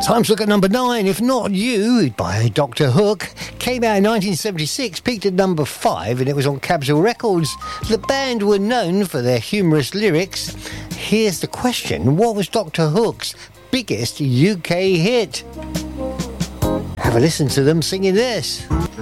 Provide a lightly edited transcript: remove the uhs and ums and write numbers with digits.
Time's Look at number 9, If Not You, by Dr. Hook. Came out in 1976, peaked at number 5, and it was on Capitol Records. The band were known for their humorous lyrics. Here's the question: what was Dr. Hook's biggest UK hit? Have a listen to them singing this.